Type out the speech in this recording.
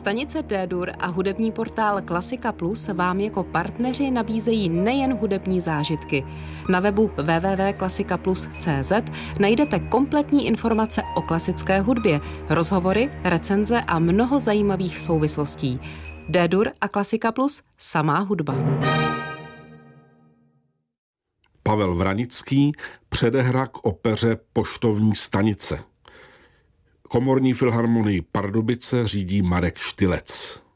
Stanice D-Dur a hudební portál Klasika Plus vám jako partneři nabízejí nejen hudební zážitky. Na webu www.klasikaplus.cz najdete kompletní informace o klasické hudbě, rozhovory, recenze a mnoho zajímavých souvislostí. D-Dur a Klasika Plus, samá hudba. Pavel Vranický, předehra k opeře Poštovní stanice. Komorní filharmonii Pardubice řídí Marek Štylec.